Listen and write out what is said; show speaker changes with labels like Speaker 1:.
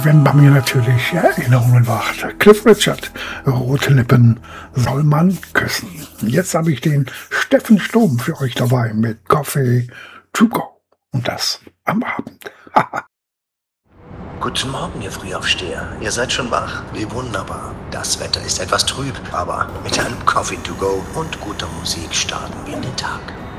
Speaker 1: Wenn bei mir natürlich Erinnerungen wacht. Cliff Richard, rote Lippen soll man küssen. Jetzt habe ich den Steffen Sturm für euch dabei mit Coffee to go. Und das am Abend.
Speaker 2: Guten Morgen, ihr Frühaufsteher. Ihr seid schon wach. Wie wunderbar. Das Wetter ist etwas trüb, aber mit einem Coffee to go und guter Musik starten wir in den Tag.